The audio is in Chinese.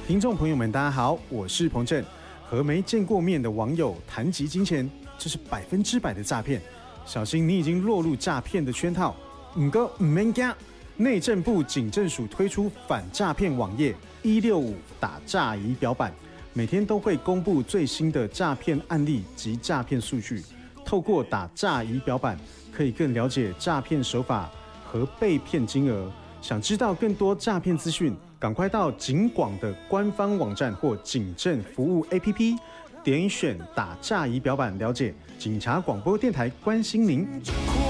听众朋友们，大家好，我是彭震。和没见过面的网友谈及金钱，这是100%的诈骗，小心你已经落入诈骗的圈套。唔过唔免惊，内政部警政署推出反诈骗网页165打诈仪表板，每天都会公布最新的诈骗案例及诈骗数据。透过打诈仪表板，可以更了解诈骗手法和被骗金额。想知道更多诈骗资讯，赶快到警广的官方网站或警政服务 APP， 点选打诈仪表板了解。警察广播电台关心您。